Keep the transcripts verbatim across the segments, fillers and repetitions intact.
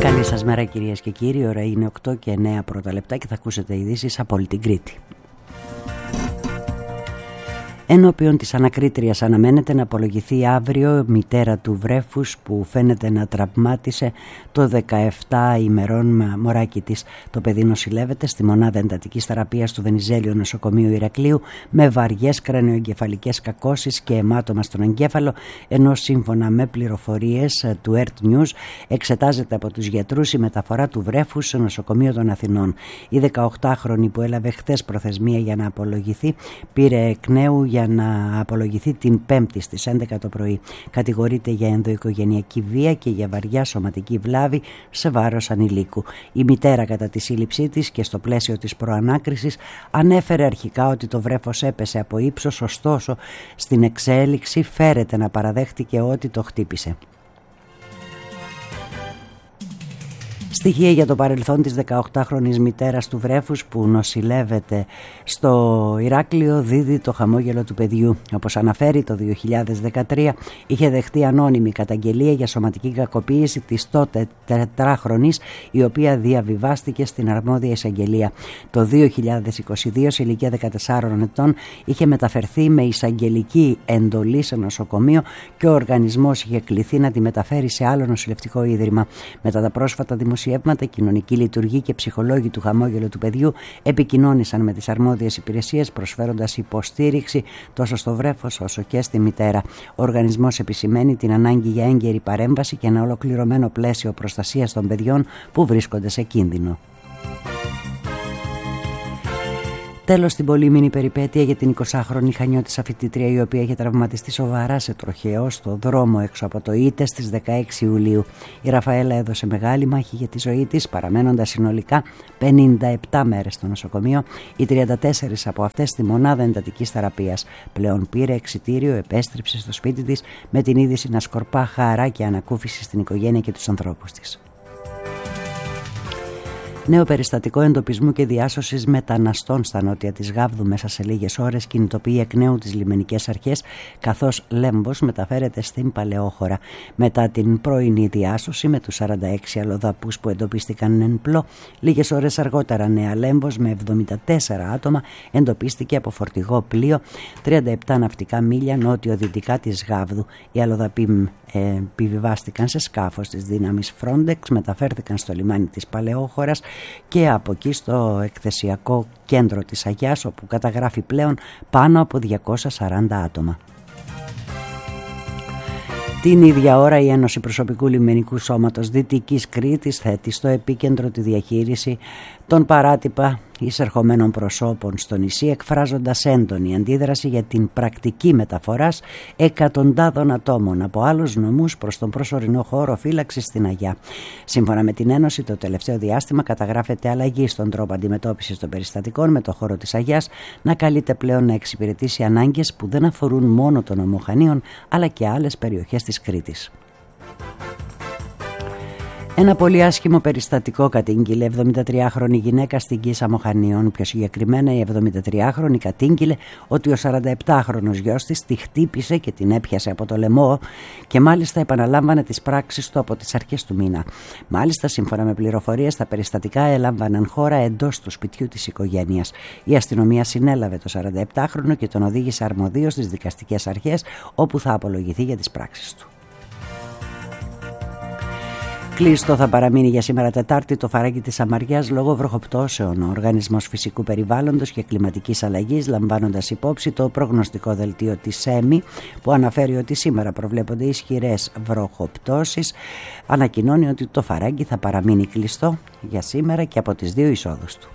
Καλή σας μέρα κυρίες και κύριοι, ώρα είναι οκτώ και εννέα πρώτα λεπτά και θα ακούσετε ειδήσεις από όλη την Κρήτη. Ενώπιον της ανακρίτριας αναμένεται να απολογηθεί αύριο μητέρα του βρέφους που φαίνεται να τραυμάτισε το δεκαεπτά ημερών μωράκι της. Το παιδί νοσηλεύεται στη μονάδα εντατικής θεραπείας του Βενιζέλιο Νοσοκομείου Ηρακλείου με βαριές κρανιοεγκεφαλικές κακώσεις και αιμάτωμα στον εγκέφαλο, ενώ σύμφωνα με πληροφορίες του Earth News εξετάζεται από τους γιατρούς η μεταφορά του βρέφους στο νοσοκομείο των Αθηνών. Η δεκαοκτάχρονη που έλαβε χθες προθεσμία για να απολογηθεί πήρε εκ νέου για να απολογηθεί την Πέμπτη στις έντεκα το πρωί. Κατηγορείται για ενδοοικογενειακή βία και για βαριά σωματική βλάβη σε βάρος ανηλίκου. Η μητέρα κατά τη σύλληψή της και στο πλαίσιο της προανάκρισης ανέφερε αρχικά ότι το βρέφος έπεσε από ύψος, ωστόσο στην εξέλιξη φέρεται να παραδέχτηκε ότι το χτύπησε. Στοιχεία για το παρελθόν της δεκαοκτάχρονης μητέρας του βρέφους που νοσηλεύεται στο Ηράκλειο δίδει το χαμόγελο του παιδιού. Όπως αναφέρει, το δύο χιλιάδες δεκατρία είχε δεχτεί ανώνυμη καταγγελία για σωματική κακοποίηση της τότε τετράχρονης, η οποία διαβιβάστηκε στην αρμόδια εισαγγελία. Το δύο χιλιάδες είκοσι δύο, σε ηλικία δεκατεσσάρων ετών, είχε μεταφερθεί με εισαγγελική εντολή σε νοσοκομείο και ο οργανισμός είχε κληθεί να τη μεταφέρει σε άλλο νοσηλευτικό ίδρυμα. Μετά τα πρόσφατα δημοσιεύματα, κοινωνικοί λειτουργοί και ψυχολόγοι του χαμόγελου του παιδιού επικοινώνησαν με τις αρμόδιες υπηρεσίες προσφέροντας υποστήριξη τόσο στο βρέφος όσο και στη μητέρα. Ο οργανισμός επισημαίνει την ανάγκη για έγκαιρη παρέμβαση και ένα ολοκληρωμένο πλαίσιο προστασίας των παιδιών που βρίσκονται σε κίνδυνο. Τέλος, στην πολύμηνη περιπέτεια για την εικοσάχρονη Χανιώτισσα φοιτήτρια, η οποία είχε τραυματιστεί σοβαρά σε τροχαίο στο δρόμο έξω από το Είτε στις δεκαέξι Ιουλίου. Η Ραφαέλα έδωσε μεγάλη μάχη για τη ζωή της, παραμένοντας συνολικά πενήντα επτά μέρες στο νοσοκομείο, οι τριάντα τέσσερις από αυτές στη μονάδα εντατικής θεραπείας. Πλέον πήρε εξιτήριο, επέστρεψε στο σπίτι της με την είδηση να σκορπά χαρά και ανακούφιση στην οικογένεια και τους ανθρώπους της. Νέο περιστατικό εντοπισμού και διάσωσης μεταναστών στα νότια της Γάβδου μέσα σε λίγες ώρες κινητοποιεί εκ νέου τις λιμενικές αρχές, καθώς Λέμβος μεταφέρεται στην Παλαιόχώρα. Μετά την πρωινή διάσωση με τους σαράντα έξι αλλοδαπούς που εντοπίστηκαν εν πλώ, λίγες ώρες αργότερα Νέα Λέμβος με εβδομήντα τέσσερα άτομα εντοπίστηκε από φορτηγό πλοίο τριάντα επτά ναυτικά μίλια νότιο-δυτικά της Γάβδου. Οι αλλοδαποί ε, επιβιβάστηκαν σε σκάφος της δύναμης Frontex, μεταφέρθηκαν στο λιμάνι της Παλαιόχωρας και από εκεί στο εκθεσιακό κέντρο της Αγιάς, όπου καταγράφει πλέον πάνω από διακόσια σαράντα άτομα. Την ίδια ώρα η Ένωση Προσωπικού Λιμενικού Σώματος Δυτικής Κρήτης θέτει στο επίκεντρο τη διαχείριση των παράτυπα εισερχομένων προσώπων στο νησί, εκφράζοντας έντονη αντίδραση για την πρακτική μεταφοράς εκατοντάδων ατόμων από άλλους νομούς προς τον προσωρινό χώρο φύλαξης στην Αγιά. Σύμφωνα με την Ένωση, το τελευταίο διάστημα καταγράφεται αλλαγή στον τρόπο αντιμετώπισης των περιστατικών, με το χώρο της Αγιάς να καλείται πλέον να εξυπηρετήσει ανάγκες που δεν αφορούν μόνο τον νομό Χανίων αλλά και άλλες περιοχές της Κρήτης. Ένα πολύ άσχημο περιστατικό κατήγγειλε εβδομηντατριάχρονη γυναίκα στην Κίσα Μοχανίων. Πιο συγκεκριμένα, η εβδομηντατριάχρονη κατήγγειλε ότι ο σαρανταεπτάχρονος γιος της τη χτύπησε και την έπιασε από το λαιμό και μάλιστα επαναλάμβανε τις πράξεις του από τις αρχές του μήνα. Μάλιστα, σύμφωνα με πληροφορίες, τα περιστατικά έλαμβαναν χώρα εντός του σπιτιού της οικογένειας. Η αστυνομία συνέλαβε το σαρανταεπτάχρονο και τον οδήγησε αρμοδίως στις δικαστικές αρχές, όπου θα απολογηθεί για τις πράξεις του. Κλειστό θα παραμείνει για σήμερα Τετάρτη το φαράγγι της Σαμαριάς λόγω βροχοπτώσεων. Ο Οργανισμός Φυσικού Περιβάλλοντος και Κλιματικής Αλλαγής, λαμβάνοντας υπόψη το προγνωστικό δελτίο της ΕΜΗ που αναφέρει ότι σήμερα προβλέπονται ισχυρές βροχοπτώσεις, ανακοινώνει ότι το φαράγγι θα παραμείνει κλειστό για σήμερα και από τις δύο εισόδους του.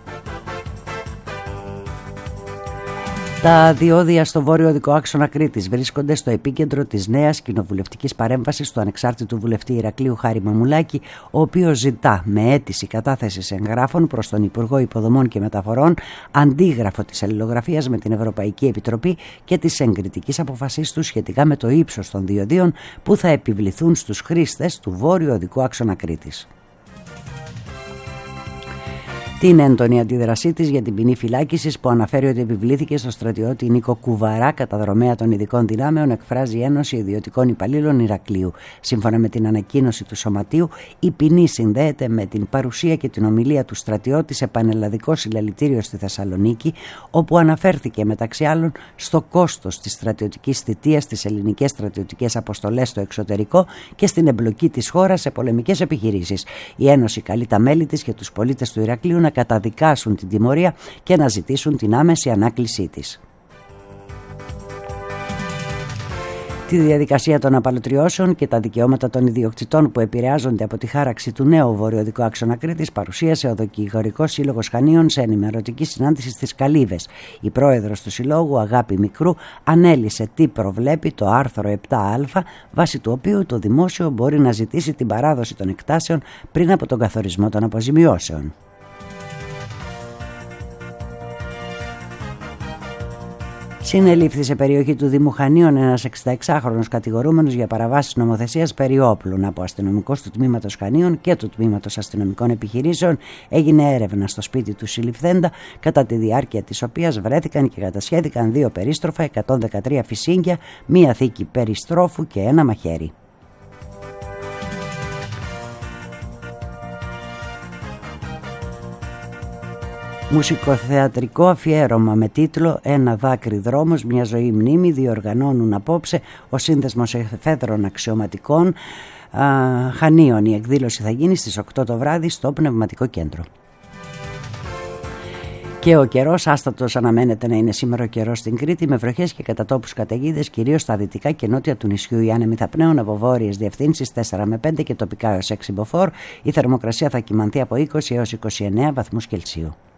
Τα διόδια στο βόρειο οδικό άξονα Κρήτης βρίσκονται στο επίκεντρο της νέας κοινοβουλευτικής παρέμβασης του ανεξάρτητου βουλευτή Ηρακλείου Χάρη Μαμουλάκη, ο οποίος ζητά με αίτηση κατάθεσης εγγράφων προς τον Υπουργό Υποδομών και Μεταφορών αντίγραφο της αλληλογραφίας με την Ευρωπαϊκή Επιτροπή και της εγκριτικής αποφασής του σχετικά με το ύψος των διοδίων που θα επιβληθούν στους χρήστες του βόρειου οδικού άξονα Κρήτης. την έντονη αντίδρασή της για την ποινή φυλάκισης που αναφέρει ότι επιβλήθηκε στο στρατιώτη Νίκο Κουβαρά, καταδρομέα των ειδικών δυνάμεων, εκφράζει η Ένωση Ιδιωτικών Υπαλλήλων Ηρακλείου. Σύμφωνα με την ανακοίνωση του Σωματείου, η ποινή συνδέεται με την παρουσία και την ομιλία του στρατιώτη σε πανελλαδικό συλλαλητήριο στη Θεσσαλονίκη, όπου αναφέρθηκε μεταξύ άλλων στο κόστος της στρατιωτικής θητείας στις ελληνικές στρατιωτικές αποστολές στο εξωτερικό και στην εμπλοκή της χώρας σε πολεμικές επιχειρήσεις. Η Ένωση καλεί τα μέλη της και τους πολίτες του Ηρακλείου να καταδικάσουν την τιμωρία και να ζητήσουν την άμεση ανάκλησή της. Τη διαδικασία των απαλωτριώσεων και τα δικαιώματα των ιδιοκτητών που επηρεάζονται από τη χάραξη του νέου βορειοδικού άξονα Κρήτης παρουσίασε ο Δικηγορικός Σύλλογος Χανίων σε ενημερωτική συνάντηση στις Καλύβες. Η πρόεδρος του Συλλόγου, Αγάπη Μικρού, ανέλησε τι προβλέπει το άρθρο επτά α, βάσει του οποίου το δημόσιο μπορεί να ζητήσει την παράδοση των εκτάσεων πριν από τον καθορισμό των αποζημιώσεων. Συνελήφθη σε περιοχή του Δήμου Χανίων ένας εξηνταεξάχρονος κατηγορούμενος για παραβάσεις νομοθεσίας περί όπλων. Από αστυνομικός του τμήματος Χανίων και του τμήματος αστυνομικών επιχειρήσεων έγινε έρευνα στο σπίτι του συλληφθέντα, κατά τη διάρκεια της οποίας βρέθηκαν και κατασχέθηκαν δύο περίστροφα, εκατόν δεκατρία φυσίγγια, μία θήκη περιστρόφου και ένα μαχαίρι. Μουσικοθεατρικό αφιέρωμα με τίτλο «Ένα δάκρυ δρόμος, μια ζωή μνήμη» διοργανώνουν απόψε ο Σύνδεσμος Εφέδρων Αξιωματικών α, Χανίων. Η εκδήλωση θα γίνει στις οκτώ το βράδυ στο Πνευματικό Κέντρο. Και ο καιρός άστατος αναμένεται να είναι σήμερα ο καιρός στην Κρήτη, με βροχές και κατά τόπους καταιγίδες, κυρίως στα δυτικά και νότια του νησιού. Οι άνεμοι θα πνέουν από βόρειες διευθύνσεις τέσσερα με πέντε και τοπικά έως έξι μποφόρ. Η θερμοκρασία θα κυμανθεί από είκοσι έως είκοσι εννέα βαθμούς Κελσίου.